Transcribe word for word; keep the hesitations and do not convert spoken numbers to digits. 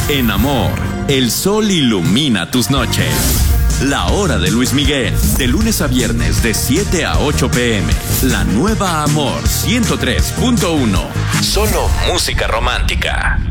En Amor, el sol ilumina tus noches. La hora de Luis Miguel, de lunes a viernes de siete a ocho pm. La nueva Amor ciento tres punto uno. Solo música romántica.